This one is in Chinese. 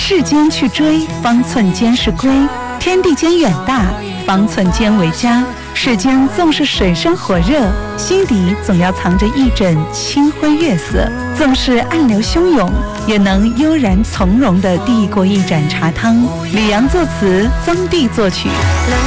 世间去追，方寸间是归。天地间远大，方寸间为家。世间纵是水深火热，心底总要藏着一枕清辉月色。纵是暗流汹涌，也能悠然从容地递过一盏茶汤。李阳作词，曾弟作曲。